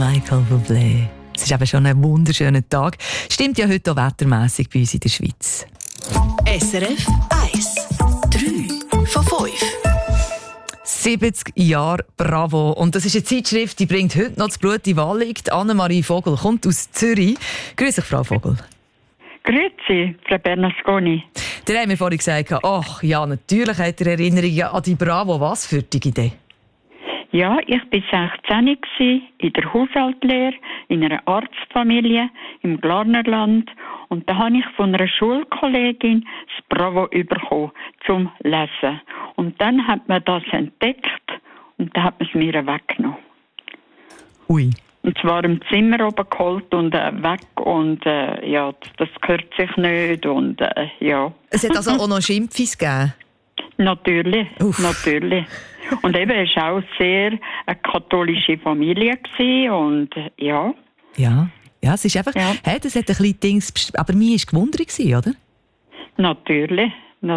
Michael Bublé. Es ist eben schon ein wunderschöner Tag. Stimmt ja heute auch wettermässig bei uns in der Schweiz. SRF 1. 3 von 5. 70 Jahre Bravo. Und das ist eine Zeitschrift, die bringt heute noch das Blut in die Wahrheit. Annemarie Vogel kommt aus Zürich. Grüß dich, Frau Vogel. Grüezi, Frau Bernasconi. Der haben mir vorhin gesagt, ach ja, natürlich hat er Erinnerungen an die Bravo. Was für die Idee? Ja, ich war 16 in der Haushaltslehre, in einer Arztfamilie im Glarnerland. Und da habe ich von einer Schulkollegin das Bravo bekommen zum Lesen. Und dann hat man das entdeckt und dann hat man es mir weggenommen. Ui. Und zwar im Zimmer oben geholt und weg und ja, das gehört sich nicht und ja. Es hat also auch noch Schimpfis gegeben? Natürlich, Uff. natürlich. Und eben, es war auch sehr eine katholische Familie gewesen und ja. Ja, es ist einfach, Ja. hey, das hat ein bisschen Dings, aber mir war gewundert, oder? Natürlich.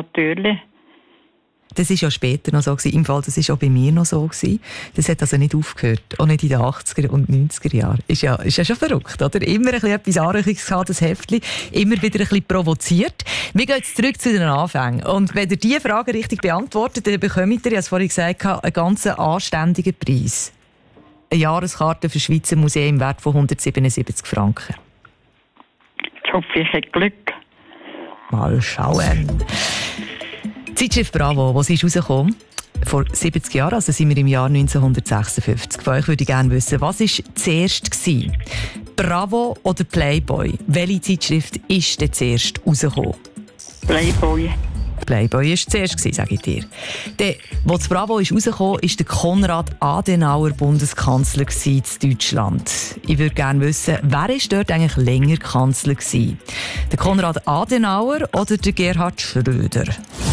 Das war ja später noch so gewesen. Im Fall, das war auch bei mir noch so gewesen. Das hat also nicht aufgehört. Auch nicht in den 80er und 90er Jahren. Ist ja schon verrückt, oder? Immer ein bisschen etwas Anrüchiges gehabt, das Heftchen. Immer wieder ein bisschen provoziert. Wir gehen jetzt zurück zu den Anfängen. Und wenn ihr diese Frage richtig beantwortet, dann bekommt ihr, ich habe es vorhin gesagt, einen ganz anständigen Preis. Eine Jahreskarte für das Schweizer Museum im Wert von 177 Franken. Ich hoffe, ich habe Glück. Mal schauen. Die Zeitschrift Bravo, wo sie ist rausgekommen, vor 70 Jahren, also sind wir im Jahr 1956. Von euch würde ich gerne wissen, was war zuerst gewesen? Bravo oder Playboy? Welche Zeitschrift ist denn zuerst rausgekommen? Playboy. Playboy war zuerst, sage ich dir. Als das Bravo ist rausgekommen ist der Konrad Adenauer Bundeskanzler in Deutschland. Ich würde gerne wissen, wer war dort eigentlich länger Kanzler gewesen? Der Konrad Adenauer oder der Gerhard Schröder?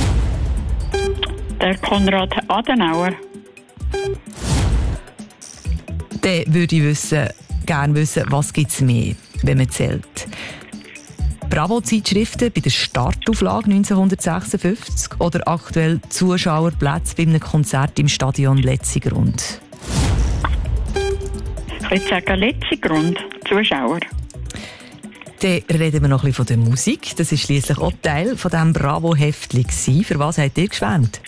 Der Konrad Adenauer. Dann würde ich gerne wissen, was gibt es mehr, wenn man zählt. Bravo-Zeitschriften bei der Startauflage 1956 oder aktuell Zuschauerplätze bei einem Konzert im Stadion Letzigrund? Ich würde sagen, Letzigrund, Zuschauer. Dann reden wir noch ein bisschen von der Musik. Das war schliesslich auch Teil von diesem Bravo-Heftchen. Für was habt ihr geschwärmt?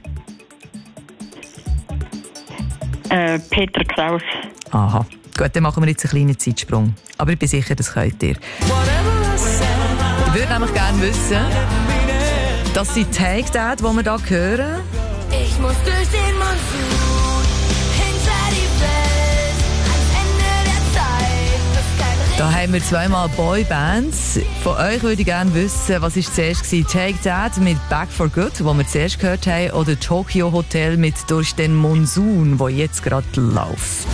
Peter Kraus. Aha. Gut, dann machen wir jetzt einen kleinen Zeitsprung. Aber ich bin sicher, das könnt ihr. Ich würde nämlich gerne wissen, dass sie Take That, die wir hier hören, Ich muss durch den Monsun, hinter die Welt, ans Ende der Zeit. Bis kein da haben wir zweimal Boybands. Von euch würde ich gerne wissen, was war zuerst gewesen? Take That mit Back for Good, wo wir zuerst gehört haben, oder Tokyo Hotel mit Durch den Monsun, wo jetzt gerade läuft.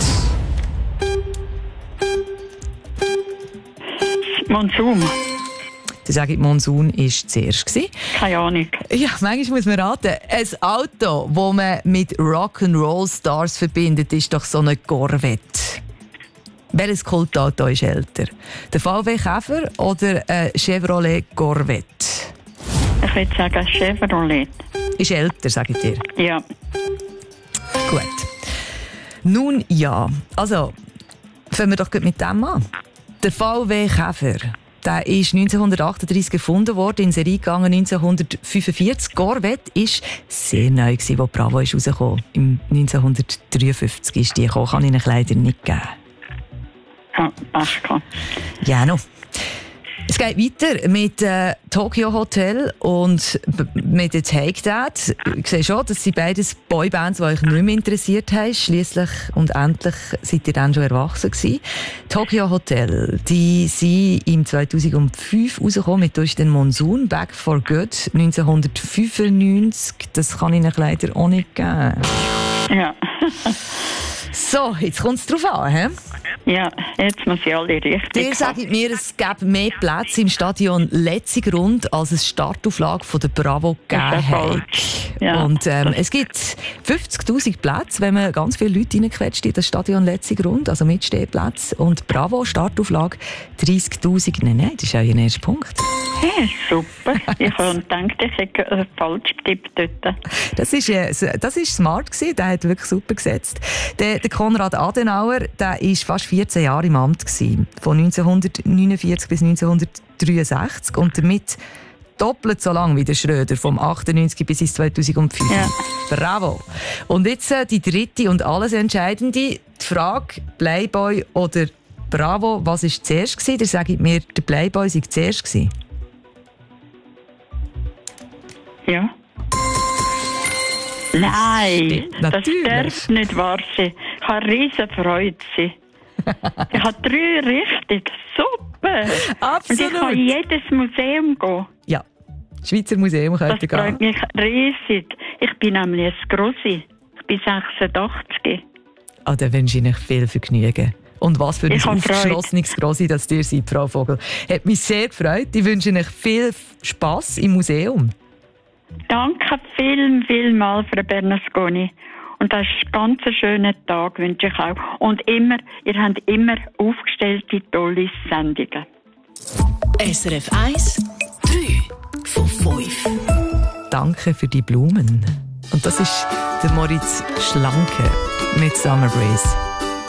Monsun. Ich sage, Monsun war zuerst gewesen. Keine Ahnung. Ja, manchmal muss man raten. Ein Auto, das man mit Rock'n'Roll-Stars verbindet, ist doch so eine Corvette. Welches Kultauto ist älter? Der VW Käfer oder ein Chevrolet Corvette? Ich würde sagen Chevrolet. Ist älter, sage ich dir. Ja. Gut. Nun ja, also fangen wir doch mit dem an. Der VW Käfer, der ist 1938 gefunden worden, in Serie gegangen 1945. Corvette war sehr neu, als Bravo ist rausgekommen. Im 1953 ist die gekommen. Kann ich Ihnen leider nicht geben. Ja, ach klar. Ja, noch. Es geht weiter mit Tokyo Hotel und mit der Take That. Ich sehe schon, das sind beides Boybands, die euch nicht mehr interessiert haben. Schliesslich und endlich seid ihr dann schon erwachsen gewesen. Tokyo Hotel, die sind im 2005 rausgekommen mit Durch den Monsun, Back for Good, 1995. Das kann ich euch leider auch nicht geben. Ja. So, jetzt kommt es drauf an, hä? Ja, jetzt muss ich alle richtig Ihr sagt mir, es gäbe mehr Plätze im Stadion Letzigrund, als es Startauflage von der Bravo gegeben hat. Ja. Und es gibt 50'000 Plätze, wenn man ganz viele Leute reinquetscht in das Stadion Letzigrund, also mit Stehplätzen. Und Bravo, Startauflage 30'000. Nein, das ist auch Ihr erster Punkt. Hey, super. Ich habe gedacht, ich hätte falsch getippt dort. Das ist smart gewesen, der hat wirklich super gesetzt. Der Konrad Adenauer, der war fast 14 Jahre im Amt gewesen, von 1949 bis 1963 und damit doppelt so lang wie der Schröder, vom 98 bis ins 2005. Ja. Bravo! Und jetzt die dritte und alles Entscheidende, die Frage Playboy oder Bravo, was war zuerst gewesen? Der sagt mir, der Playboy sei zuerst gewesen. Ja. Nein, natürlich. Das darf nicht wahr sein. Ich habe riesen Freude. Ich habe 3 richtig. Super. Absolut. Und ich kann in jedes Museum gehen. Ja, Schweizer Museum könnte gehen. Das freut mich riesig. Ich bin nämlich ein Grossi. Ich bin 86. Ah, dann wünsche ich Ihnen viel Vergnügen. Und was für ein aufgeschlossenes Grossi, das dir seid, Frau Vogel. Hat mich sehr gefreut. Ich wünsche Ihnen viel Spass im Museum. Danke vielmals, Frau Bernasconi. Und das ist ein ganz schöner Tag, wünsche ich auch. Und immer, ihr habt immer aufgestellte, tolle Sendungen. SRF 1, 3 von 5. Danke für die Blumen. Und das ist der Moritz Schlanke mit Summer Breeze.